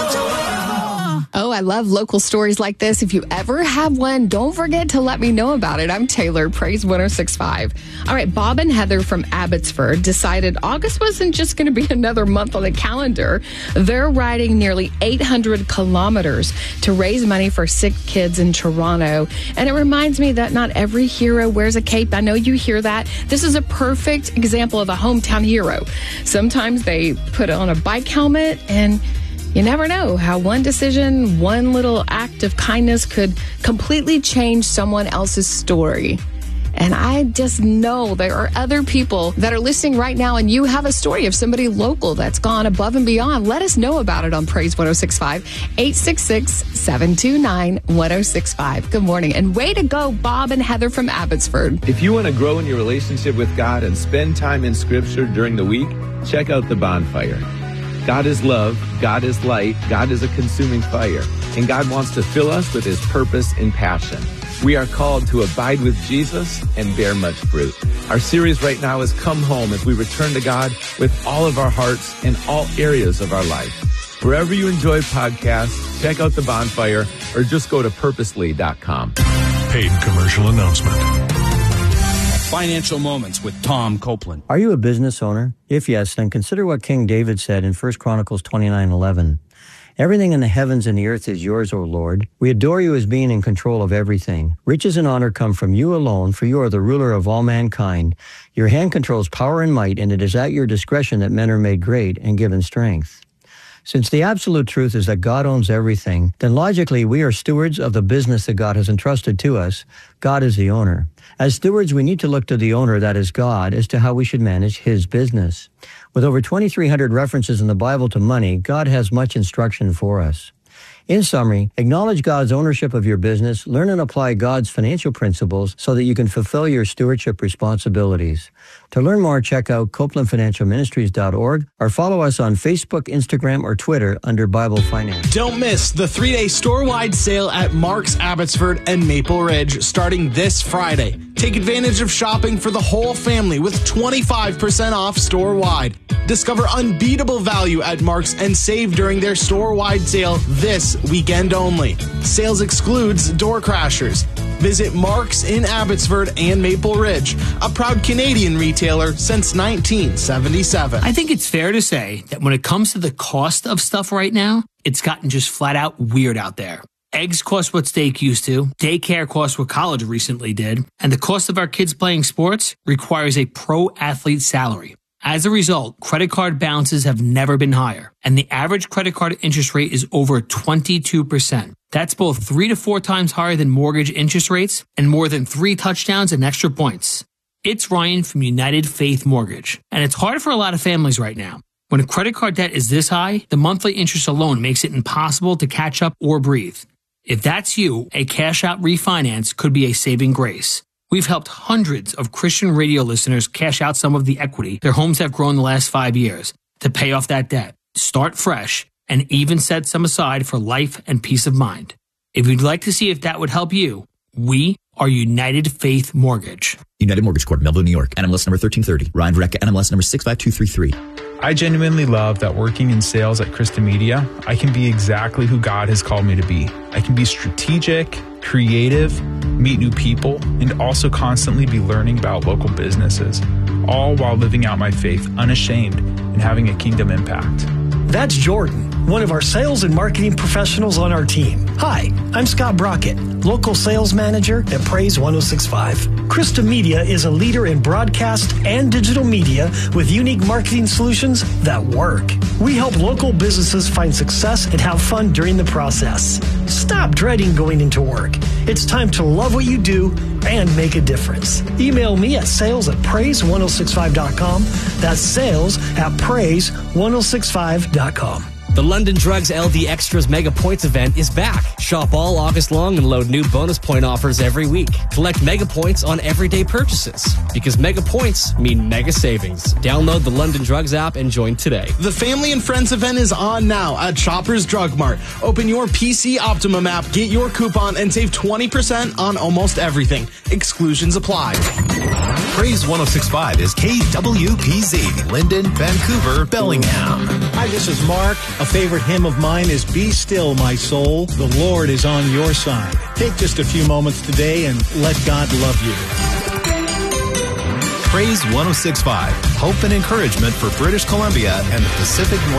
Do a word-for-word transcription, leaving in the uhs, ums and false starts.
Oh, I love local stories like this. If you ever have one, don't forget to let me know about it. I'm Taylor, Praise one oh six point five. All right, Bob and Heather from Abbotsford decided August wasn't just going to be another month on the calendar. They're riding nearly eight hundred kilometers to raise money for sick kids in Toronto. And it reminds me that not every hero wears a cape. I know you hear that. This is a perfect example of a hometown hero. Sometimes they put on a bike helmet, and you never know how one decision, one little act of kindness could completely change someone else's story. And I just know there are other people that are listening right now, and you have a story of somebody local that's gone above and beyond. Let us know about it on Praise one oh six point five, eight six six, seven two nine, one oh six five. Good morning, and way to go, Bob and Heather from Abbotsford. If you want to grow in your relationship with God and spend time in Scripture during the week, check out The Bonfire. God is love, God is light, God is a consuming fire, and God wants to fill us with His purpose and passion. We are called to abide with Jesus and bear much fruit. Our series right now is Come Home as we return to God with all of our hearts in all areas of our life. Wherever you enjoy podcasts, check out The Bonfire or just go to purposely dot com. Paid commercial announcement. Financial Moments with Tom Copeland. Are you a business owner? If yes, then consider what King David said in First Chronicles twenty-nine eleven. Everything in the heavens and the earth is yours, O Lord. We adore you as being in control of everything. Riches and honor come from you alone, for you are the ruler of all mankind. Your hand controls power and might, and it is at your discretion that men are made great and given strength. Since the absolute truth is that God owns everything, then logically we are stewards of the business that God has entrusted to us. God is the owner. As stewards, we need to look to the owner, that is God, as to how we should manage His business. With over twenty-three hundred references in the Bible to money, God has much instruction for us. In summary, acknowledge God's ownership of your business, learn and apply God's financial principles so that you can fulfill your stewardship responsibilities. To learn more, check out copeland financial ministries dot org or follow us on Facebook, Instagram, or Twitter under Bible Finance. Don't miss the three-day store-wide sale at Mark's Abbotsford and Maple Ridge starting this Friday. Take advantage of shopping for the whole family with twenty-five percent off store-wide. Discover unbeatable value at Mark's and save during their store-wide sale this weekend only. Sales excludes door crashers. Visit Mark's in Abbotsford and Maple Ridge, a proud Canadian retailer since nineteen seventy-seven. I think it's fair to say that when it comes to the cost of stuff right now, it's gotten just flat out weird out there. Eggs cost what steak used to, daycare costs what college recently did, and the cost of our kids playing sports requires a pro athlete salary. As a result, credit card balances have never been higher, and the average credit card interest rate is over twenty-two percent. That's both three to four times higher than mortgage interest rates and more than three touchdowns and extra points. It's Ryan from United Faith Mortgage, and it's hard for a lot of families right now. When a credit card debt is this high, the monthly interest alone makes it impossible to catch up or breathe. If that's you, a cash-out refinance could be a saving grace. We've helped hundreds of Christian radio listeners cash out some of the equity their homes have grown the last five years to pay off that debt, start fresh, and even set some aside for life and peace of mind. If you'd like to see if that would help you, we are United Faith Mortgage. United Mortgage Corp, Melville, New York. N M L S number thirteen thirty. Ryan Verrecka, N M L S number six five two three three. I genuinely love that working in sales at Christa Media, I can be exactly who God has called me to be. I can be strategic, creative, meet new people, and also constantly be learning about local businesses, all while living out my faith unashamed and having a kingdom impact. That's Jordan, one of our sales and marketing professionals on our team. Hi, I'm Scott Brockett, local sales manager at Praise one oh six point five. Christa Media is a leader in broadcast and digital media with unique marketing solutions that work. We help local businesses find success and have fun during the process. Stop dreading going into work. It's time to love what you do and make a difference. Email me at sales at praise one oh six five dot com. That's sales at praise one oh six five dot com. The London Drugs L D Extras Mega Points event is back. Shop all August long and load new bonus point offers every week. Collect Mega Points on everyday purchases. Because Mega Points mean mega savings. Download the London Drugs app and join today. The Family and Friends event is on now at Shoppers Drug Mart. Open your P C Optimum app, get your coupon, and save twenty percent on almost everything. Exclusions apply. Praise one oh six point five is K W P Z, Linden, Vancouver, Bellingham. Hi, this is Mark. A favorite hymn of mine is Be Still, My Soul. The Lord is on your side. Take just a few moments today and let God love you. Praise one oh six point five, hope and encouragement for British Columbia and the Pacific Northwest.